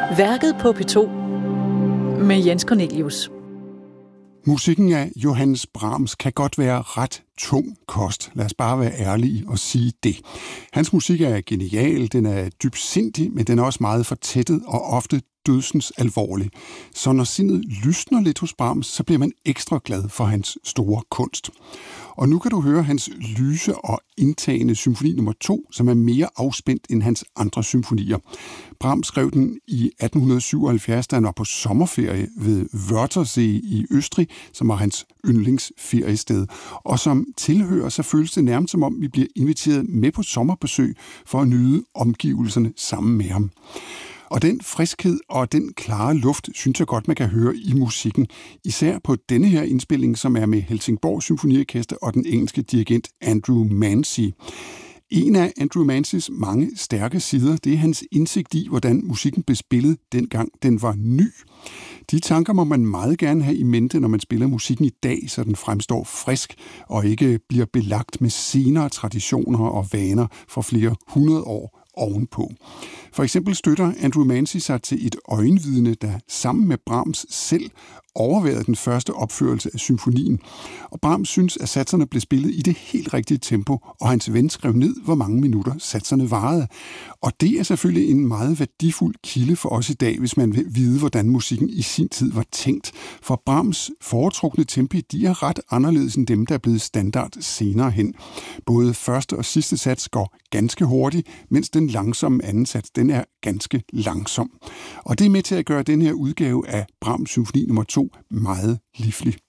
Værket på P2 med Jens Cornelius. Musikken af Johannes Brahms kan godt være ret tung kost. Lad os bare være ærlige og sige det. Hans musik er genial, den er dybsindig, men den er også meget fortættet og ofte dødsens alvorlig. Så når sindet lysner lidt hos Brahms, så bliver man ekstra glad for hans store kunst. Og nu kan du høre hans lyse og indtagende symfoni nummer 2, som er mere afspændt end hans andre symfonier. Brahms skrev den i 1877, da han var på sommerferie ved Wörthersee i Østrig, som var hans yndlingsferiested. Og som tilhører, så føles det nærmest som om, vi bliver inviteret med på sommerbesøg for at nyde omgivelserne sammen med ham. Og den friskhed og den klare luft, synes jeg godt, man kan høre i musikken. Især på denne her indspilning, som er med Helsingborg Symfoniorkester og den engelske dirigent Andrew Mancy. En af Andrew Mancys mange stærke sider, det er hans indsigt i, hvordan musikken blev spillet, dengang den var ny. De tanker må man meget gerne have i mente, når man spiller musikken i dag, så den fremstår frisk og ikke bliver belagt med senere traditioner og vaner for flere 100 år ovenpå. For eksempel støtter Andrew Mancy sig til et øjenvidne, der sammen med Brahms selv overværede den første opførelse af symfonien. Og Brahms synes, at satserne blev spillet i det helt rigtige tempo, og hans ven skrev ned, hvor mange minutter satserne varede. Og det er selvfølgelig en meget værdifuld kilde for os i dag, hvis man vil vide, hvordan musikken i sin tid var tænkt. For Brahms foretrukne tempi, de er ret anderledes end dem, der er blevet standard senere hen. Både første og sidste sats går ganske hurtigt, mens den langsomme anden sats, den er ganske langsom. Og det er med til at gøre den her udgave af Brahms symfoni nummer 2 meget livlig.